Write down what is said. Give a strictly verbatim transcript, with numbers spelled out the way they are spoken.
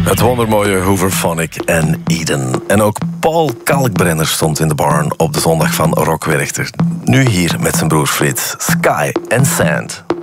Het wondermooie Hooverphonic en Eden. En ook Paul Kalkbrenner stond in de barn op de zondag van Rock Werchter. Nu hier met zijn broer Frits. Sky and Sand.